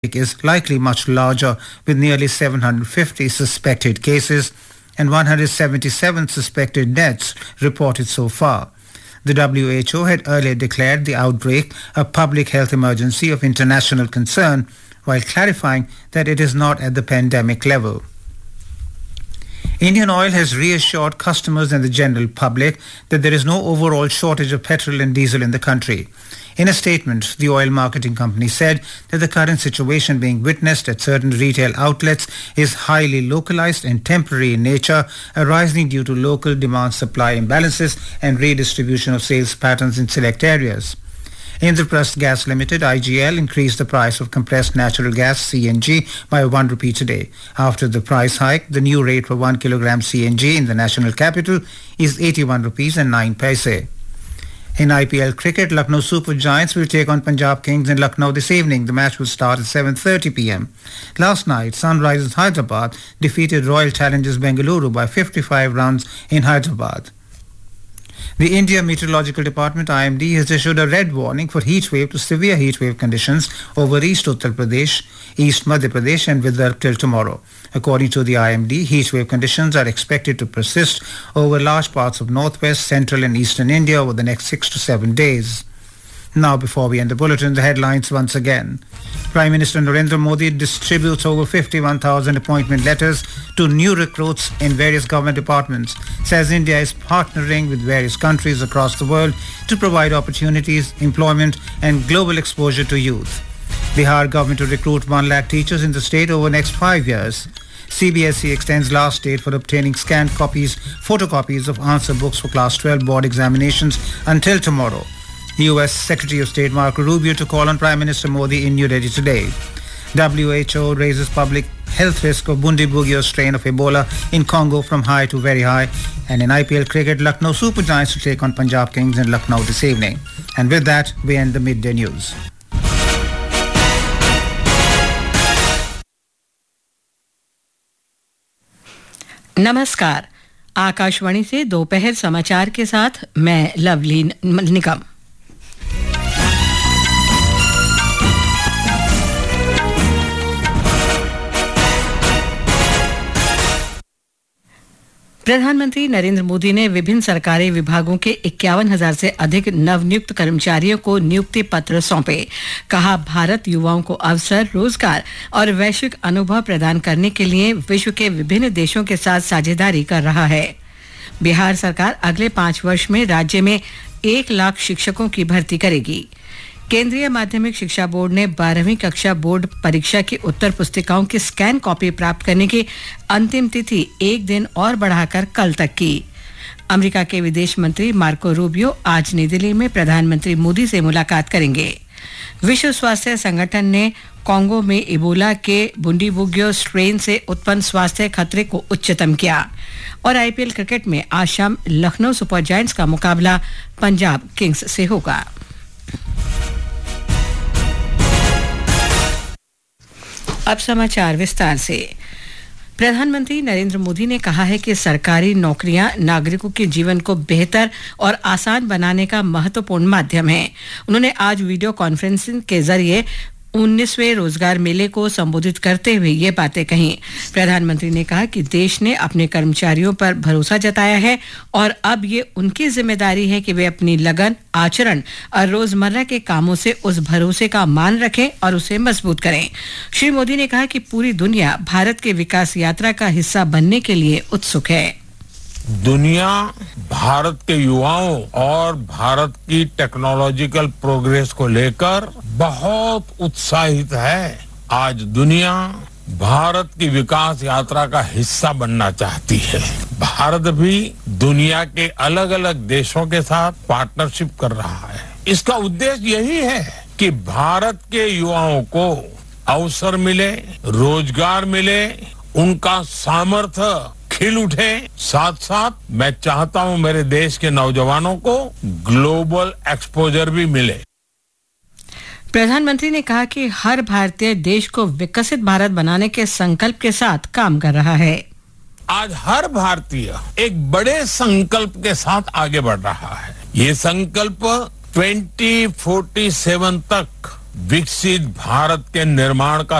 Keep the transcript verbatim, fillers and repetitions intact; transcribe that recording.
is likely much larger, with nearly seven hundred fifty suspected cases and one hundred seventy-seven suspected deaths reported so far. The W H O had earlier declared the outbreak a public health emergency of international concern, while clarifying that it is not at the pandemic level. Indian Oil has reassured customers and the general public that there is no overall shortage of petrol and diesel in the country. In a statement, the oil marketing company said that the current situation being witnessed at certain retail outlets is highly localized and temporary in nature, arising due to local demand-supply imbalances and redistribution of sales patterns in select areas. Indraprasth Gas Limited, I G L, increased the price of compressed natural gas, C N G, by one rupee today. After the price hike, the new rate for one kilogram C N G in the national capital is eighty-one rupees and nine paise. In I P L cricket, Lucknow Super Giants will take on Punjab Kings in Lucknow this evening. The match will start at seven thirty p.m. Last night, Sunrisers Hyderabad defeated Royal Challengers Bengaluru by fifty-five runs in Hyderabad. The India Meteorological Department, I M D, has issued a red warning for heat wave to severe heat wave conditions over East Uttar Pradesh, East Madhya Pradesh and Vidarbha till tomorrow. According to the I M D, heat wave conditions are expected to persist over large parts of northwest, central and eastern India over the next six to seven days. Now, before we end the bulletin, the headlines once again. Prime Minister Narendra Modi distributes over fifty-one thousand appointment letters to new recruits in various government departments, says India is partnering with various countries across the world to provide opportunities, employment and global exposure to youth. Bihar government to recruit one lakh teachers in the state over the next five years. C B S E extends last date for obtaining scanned copies, photocopies of answer books for class twelve board examinations until tomorrow. U S Secretary of State Marco Rubio to call on Prime Minister Modi in New Delhi today. W H O raises public health risk of Bundibugyo strain of Ebola in Congo from high to very high. And in I P L cricket, Lucknow Super Giants to take on Punjab Kings in Lucknow this evening. And with that, we end the midday news. नमस्कार, आकाशवाणी से दोपहर समाचार के साथ मैं lovely निगम। प्रधानमंत्री नरेंद्र मोदी ने विभिन्न सरकारी विभागों के इक्यावन हजार से अधिक नवनियुक्त कर्मचारियों को नियुक्ति पत्र सौंपे। कहा, भारत युवाओं को अवसर, रोजगार और वैश्विक अनुभव प्रदान करने के लिए विश्व के विभिन्न देशों के साथ साझेदारी कर रहा है। बिहार सरकार अगले पाँच वर्ष में राज्य में एक लाख शिक्षकों की भर्ती करेगी। केंद्रीय माध्यमिक शिक्षा बोर्ड ने बारहवीं कक्षा बोर्ड परीक्षा की उत्तर पुस्तिकाओं की स्कैन कॉपी प्राप्त करने की अंतिम तिथि एक दिन और बढ़ाकर कल तक की। अमेरिका के विदेश मंत्री मार्को रूबियो आज नई दिल्ली में प्रधानमंत्री मोदी से मुलाकात करेंगे। विश्व स्वास्थ्य संगठन ने कांगो में इबोला के बुंडीबुग्यो स्ट्रेन से उत्पन्न स्वास्थ्य खतरे को उच्चतम किया। और आई पी एल क्रिकेट में आज शाम लखनऊ सुपर जायंट्स का मुकाबला पंजाब किंग्स से होगा। अब समाचार विस्तार से। प्रधानमंत्री नरेंद्र मोदी ने कहा है कि सरकारी नौकरियां नागरिकों के जीवन को बेहतर और आसान बनाने का महत्वपूर्ण माध्यम है। उन्होंने आज वीडियो कॉन्फ्रेंसिंग के जरिए उन्नीसवें रोजगार मेले को संबोधित करते हुए ये बातें कहीं। प्रधानमंत्री ने कहा कि देश ने अपने कर्मचारियों पर भरोसा जताया है और अब ये उनकी जिम्मेदारी है कि वे अपनी लगन, आचरण और रोजमर्रा के कामों से उस भरोसे का मान रखें और उसे मजबूत करें। श्री मोदी ने कहा कि पूरी दुनिया भारत के विकास यात्रा का हिस्सा बनने के लिए उत्सुक है। दुनिया भारत के युवाओं और भारत की टेक्नोलॉजिकल प्रोग्रेस को लेकर बहुत उत्साहित है। आज दुनिया भारत की विकास यात्रा का हिस्सा बनना चाहती है। भारत भी दुनिया के अलग अलग देशों के साथ पार्टनरशिप कर रहा है। इसका उद्देश्य यही है कि भारत के युवाओं को अवसर मिले, रोजगार मिले, उनका सामर्थ्य खिल उठे। साथ साथ मैं चाहता हूं मेरे देश के नौजवानों को ग्लोबल एक्सपोजर भी मिले। प्रधानमंत्री ने कहा कि हर भारतीय देश को विकसित भारत बनाने के संकल्प के साथ काम कर रहा है। आज हर भारतीय एक बड़े संकल्प के साथ आगे बढ़ रहा है। ये संकल्प दो हज़ार सैंतालीस तक विकसित भारत के निर्माण का